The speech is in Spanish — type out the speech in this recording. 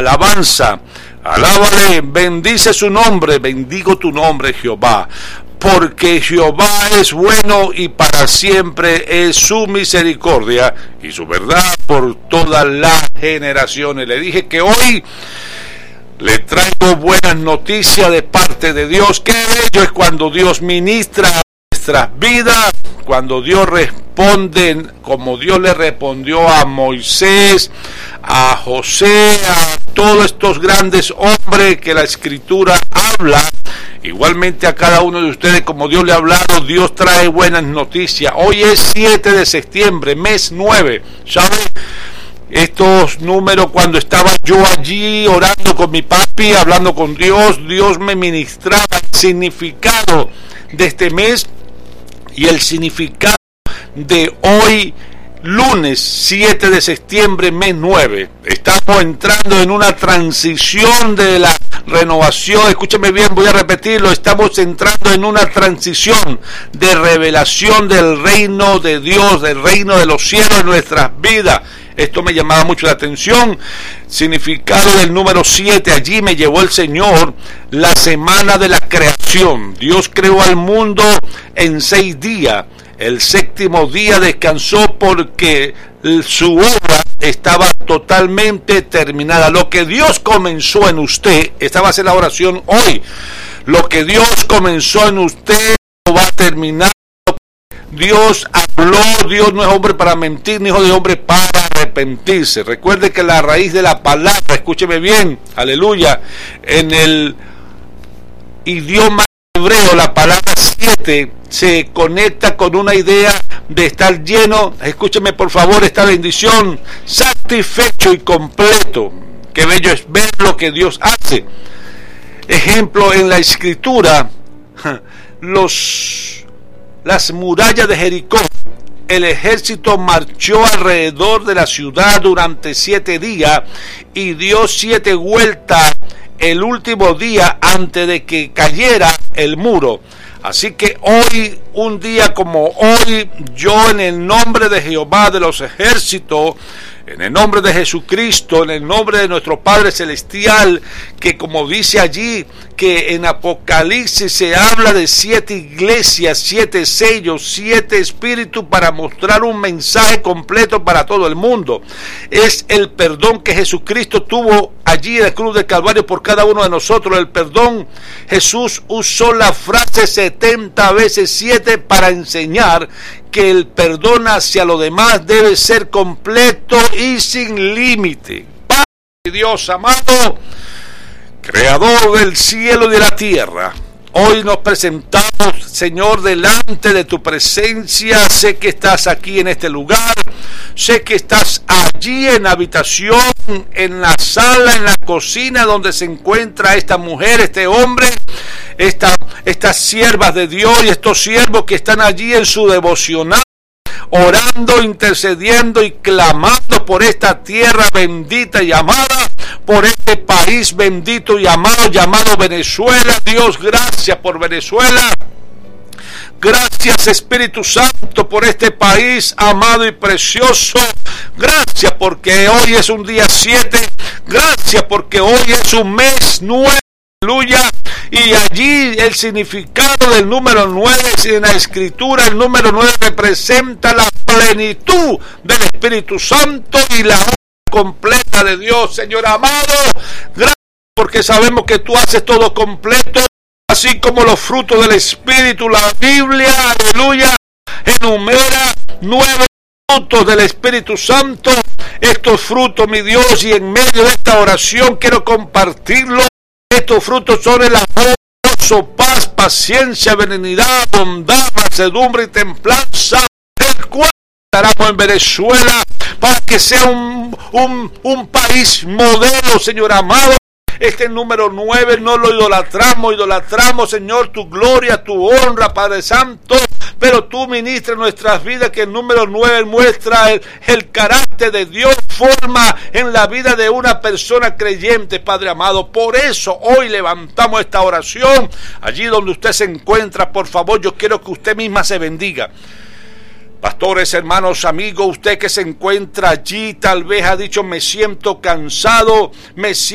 alabanza. Alábale, bendice su nombre, bendigo tu nombre, Jehová, porque Jehová es bueno y para siempre es su misericordia y su verdad por todas las generaciones. Le dije que hoy le traigo buenas noticias de parte de Dios. Qué bello es cuando Dios ministra a nuestras vidas, cuando Dios responde como Dios le respondió a Moisés, a José, a todos estos grandes hombres que la Escritura habla. Igualmente a cada uno de ustedes, como Dios le ha hablado, Dios trae buenas noticias. Hoy es 7 de septiembre, mes 9. ¿Saben? Estos números, cuando estaba yo allí orando con mi papi, hablando con Dios, Dios me ministraba el significado de este mes y el significado de hoy, lunes 7 de septiembre, mes 9. Estamos entrando en una transición de la renovación. Escúcheme bien, voy a repetirlo. Estamos entrando en una transición de revelación del reino de Dios, del reino de los cielos en nuestras vidas. Esto me llamaba mucho la atención. Significado del número 7. Allí me llevó el Señor la semana de la creación. Dios creó al mundo en 6 días. El séptimo día descansó porque su obra estaba totalmente terminada. Lo que Dios comenzó en usted, esta va a ser la oración hoy. Lo que Dios comenzó en usted lo va a terminar. Dios habló, Dios no es hombre para mentir, ni hijo de hombre para arrepentirse. Recuerde que la raíz de la palabra, escúcheme bien, aleluya, en el idioma hebreo, la palabra 7 se conecta con una idea de estar lleno, escúcheme por favor esta bendición, satisfecho y completo. Qué bello es ver lo que Dios hace. Ejemplo, en la Escritura, las murallas de Jericó, el ejército marchó alrededor de la ciudad durante 7 días y dio 7 vueltas el último día antes de que cayera el muro. Así que hoy, un día como hoy, yo en el nombre de Jehová de los ejércitos, en el nombre de Jesucristo, en el nombre de nuestro Padre Celestial, que como dice allí, que en Apocalipsis se habla de 7 iglesias, 7 sellos, 7 espíritus para mostrar un mensaje completo para todo el mundo. Es el perdón que Jesucristo tuvo allí en la cruz del Calvario por cada uno de nosotros. El perdón, Jesús usó la frase 70 veces 7 para enseñar que el perdón hacia los demás debe ser completo y sin límite. Padre Dios amado, Creador del cielo y de la tierra, hoy nos presentamos, Señor, delante de tu presencia. Sé que estás aquí en este lugar, sé que estás allí en la habitación, en la sala, en la cocina donde se encuentra esta mujer, este hombre, estas siervas de Dios y estos siervos que están allí en su devocional, orando, intercediendo y clamando por esta tierra bendita y amada, por este país bendito y amado llamado Venezuela. Dios, gracias por Venezuela. Gracias, Espíritu Santo, por este país amado y precioso. Gracias porque hoy es un día 7. Gracias porque hoy es un mes 9. Aleluya. Y allí el significado del número 9, en la Escritura, el número 9 representa la plenitud del Espíritu Santo y la obra completa de Dios. Señor amado, gracias porque sabemos que tú haces todo completo, así como los frutos del Espíritu. La Biblia, aleluya, enumera 9 frutos del Espíritu Santo. Estos frutos, mi Dios, y en medio de esta oración quiero compartirlo. Estos frutos son el amor, gozo, paz, paciencia, benignidad, bondad, mansedumbre y templanza, el cual estaremos en Venezuela para que sea un país modelo, Señor amado. Este número 9 no lo idolatramos, Señor, tu gloria, tu honra, Padre Santo, pero tú ministras en nuestras vidas que el número 9 muestra el carácter de Dios, forma en la vida de una persona creyente, Padre amado. Por eso hoy levantamos esta oración. Allí donde usted se encuentra, por favor, yo quiero que usted misma se bendiga. Pastores, hermanos, amigos, usted que se encuentra allí, tal vez ha dicho, me siento cansado, me siento